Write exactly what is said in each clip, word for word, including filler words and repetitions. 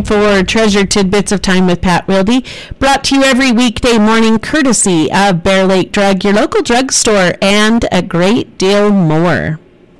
time for Treasure Tidbits of Time with Pat Wilde, brought to you every weekday morning courtesy of Bear Lake Drug, your local drugstore, and a great deal more.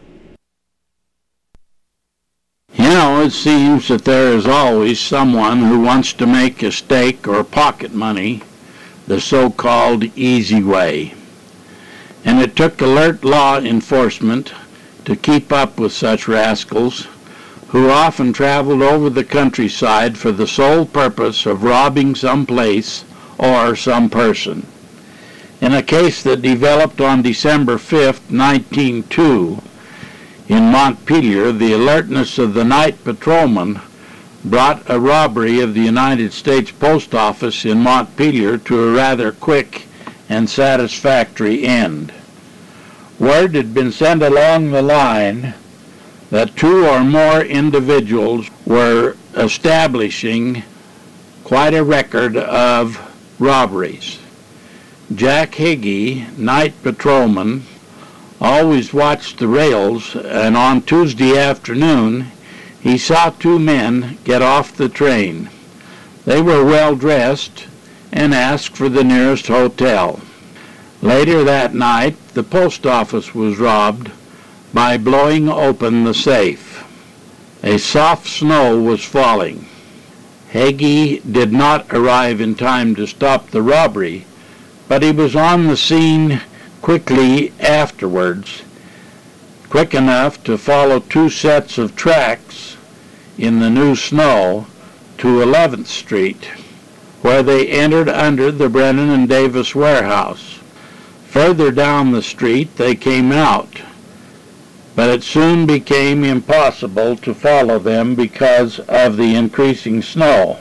You know, it seems that there is always someone who wants to make a stake or pocket money the so-called easy way. And it took alert law enforcement to keep up with such rascals who often traveled over the countryside for the sole purpose of robbing some place or some person. In a case that developed on December fifth, nineteen oh two, in Montpelier, the alertness of the night patrolman brought a robbery of the United States Post Office in Montpelier to a rather quick and satisfactory end. Word had been sent along the line that two or more individuals were establishing quite a record of robberies. Jack Higgy, night patrolman, always watched the rails, and on Tuesday afternoon he saw two men get off the train. They were well dressed and asked for the nearest hotel. Later that night, the post office was robbed by blowing open the safe. A soft snow was falling. Hagee did not arrive in time to stop the robbery, but he was on the scene quickly afterwards, quick enough to follow two sets of tracks in the new snow to eleventh Street, where they entered under the Brennan and Davis warehouse. Further down the street they came out, but it soon became impossible to follow them because of the increasing snow.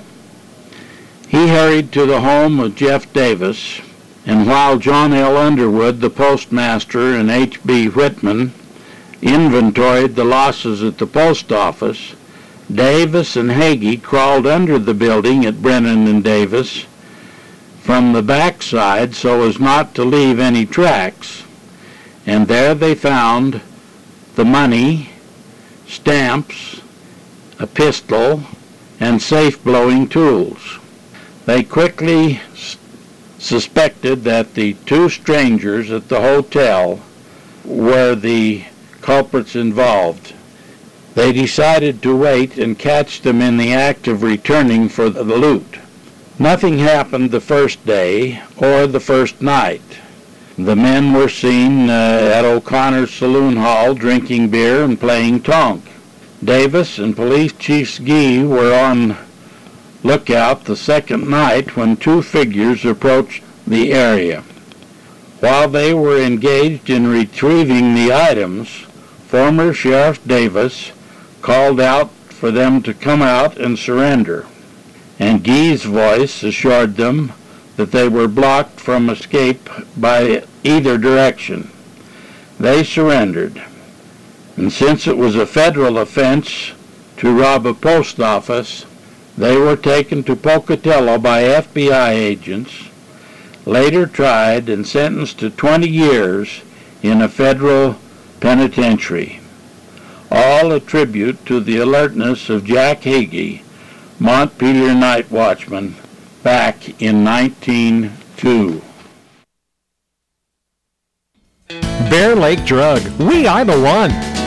He hurried to the home of Jeff Davis, and while John L. Underwood, the postmaster, and H B Whitman inventoried the losses at the post office, Davis and Hagee crawled under the building at Brennan and Davis from the backside so as not to leave any tracks, and there they found the money, stamps, a pistol, and safe-blowing tools. They quickly suspected that the two strangers at the hotel were the culprits involved. They decided to wait and catch them in the act of returning for the loot. Nothing happened the first day or the first night. The men were seen uh, at O'Connor's Saloon Hall drinking beer and playing tonk. Davis and Police Chief Gee were on lookout the second night when two figures approached the area. While they were engaged in retrieving the items, former Sheriff Davis called out for them to come out and surrender, and Gee's voice assured them that they were blocked from escape by either direction. They surrendered, and since it was a federal offense to rob a post office, they were taken to Pocatello by F B I agents, later tried and sentenced to twenty years in a federal penitentiary. All a tribute to the alertness of Jack Hagee, Montpelier night watchman, back in nineteen oh two. Bear Lake Drug, we are the one.